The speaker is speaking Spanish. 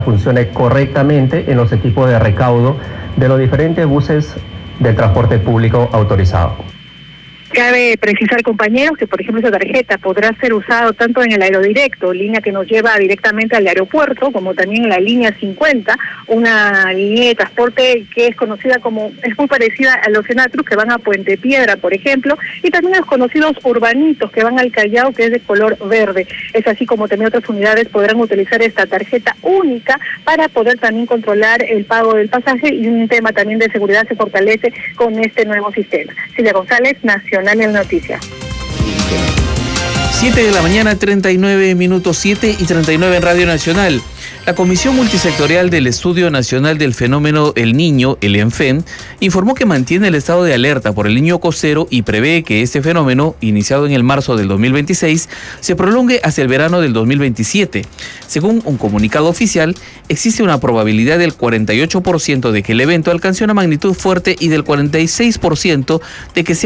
funcione correctamente en los equipos de recaudo de los diferentes buses del transporte público autorizado. Cabe precisar, compañeros, que por ejemplo esa tarjeta podrá ser usada tanto en el aerodirecto, línea que nos lleva directamente al aeropuerto, como también en la línea 50, una línea de transporte que es conocida como, es muy parecida a los Senatrus que van a Puente Piedra, por ejemplo, y también los conocidos urbanitos que van al Callao, que es de color verde. Es así como también otras unidades podrán utilizar esta tarjeta única para poder también controlar el pago del pasaje, y un tema también de seguridad se fortalece con este nuevo sistema. Silvia González, Nacional en Noticias. 7 de la mañana, 39 minutos, 7 y 39 en Radio Nacional. La Comisión Multisectorial del Estudio Nacional del Fenómeno El Niño, el ENFEN, informó que mantiene el estado de alerta por el Niño costero y prevé que este fenómeno, iniciado en el marzo del 2026, se prolongue hacia el verano del 2027. Según un comunicado oficial, existe una probabilidad del 48% de que el evento alcance una magnitud fuerte y del 46% de que sea